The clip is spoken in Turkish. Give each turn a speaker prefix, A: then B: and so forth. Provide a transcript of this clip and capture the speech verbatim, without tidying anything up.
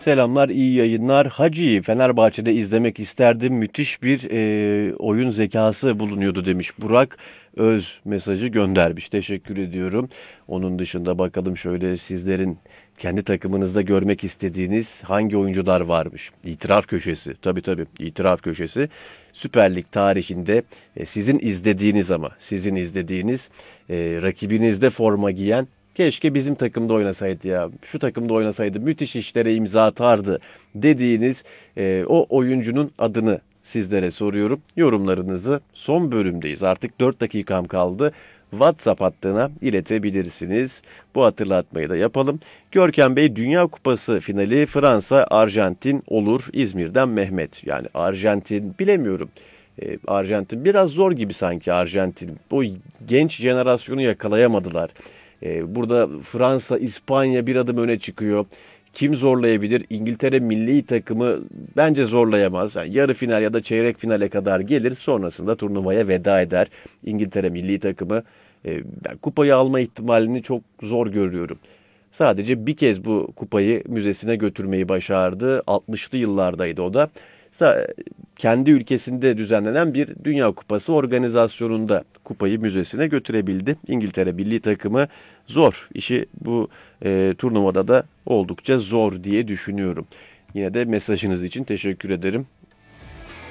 A: Selamlar, iyi yayınlar. Hacı'yı Fenerbahçe'de izlemek isterdim. Müthiş bir e, oyun zekası bulunuyordu demiş Burak Öz mesajı göndermiş. Teşekkür ediyorum. Onun dışında bakalım şöyle sizlerin kendi takımınızda görmek istediğiniz hangi oyuncular varmış? İtiraf köşesi. Tabii tabii, itiraf köşesi. Süper Lig tarihinde e, sizin izlediğiniz ama sizin izlediğiniz e, rakibinizde forma giyen keşke bizim takımda oynasaydı ya, şu takımda oynasaydı müthiş işlere imza atardı dediğiniz e, o oyuncunun adını sizlere soruyorum. Yorumlarınızı son bölümdeyiz. Artık dört dakikam kaldı. WhatsApp hattına iletebilirsiniz. Bu hatırlatmayı da yapalım. Görkem Bey, Dünya Kupası finali Fransa Arjantin olur. İzmir'den Mehmet. Yani Arjantin bilemiyorum. Ee, Arjantin biraz zor gibi sanki Arjantin. O genç jenerasyonu yakalayamadılar. Ee, burada Fransa, İspanya bir adım öne çıkıyor. Kim zorlayabilir? İngiltere milli takımı bence zorlayamaz. Yani yarı final ya da çeyrek finale kadar gelir. Sonrasında turnuvaya veda eder. İngiltere milli takımı e, ben kupayı alma ihtimalini çok zor görüyorum. Sadece bir kez bu kupayı müzesine götürmeyi başardı. altmışlı yıllardaydı o da. Kendi ülkesinde düzenlenen bir Dünya Kupası organizasyonunda kupayı müzesine götürebildi. İngiltere milli takımı zor. İşi bu e, turnuvada da oldukça zor diye düşünüyorum. Yine de mesajınız için teşekkür ederim.